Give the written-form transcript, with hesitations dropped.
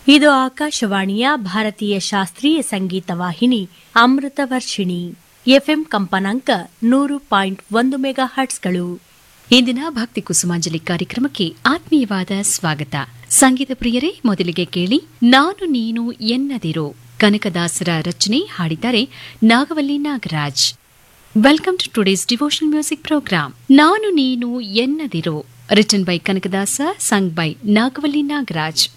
ಇದು ಆಕಾಶವಾಣಿಯ ಭಾರತೀಯ ಶಾಸ್ತ್ರೀಯ ಸಂಗೀತ ವಾಹಿನಿ ಅಮೃತ ವರ್ಷಿಣಿ ಎಫ್ಎಂ ಕಂಪನಾಂಕ 100.1 ಮೆಗಾ ಹರ್ಟ್ಸ್ಗಳು. ಇಂದಿನ ಭಕ್ತಿ ಕುಸುಮಾಂಜಲಿ ಕಾರ್ಯಕ್ರಮಕ್ಕೆ ಆತ್ಮೀಯವಾದ ಸ್ವಾಗತ. ಸಂಗೀತ ಪ್ರಿಯರೇ, ಮೊದಲಿಗೆ ಕೇಳಿ ನಾನು ನೀನು ಎನ್ನದಿರೋ, ಕನಕದಾಸರ ರಚನೆ, ಹಾಡಿದ್ದಾರೆ Nagavalli Nagaraj. Welcome to today's devotional music program. ನಾನು ನೀನು ಎನ್ನದಿರೋ, written by Kanakadasa, sung by Nagavalli Nagaraj.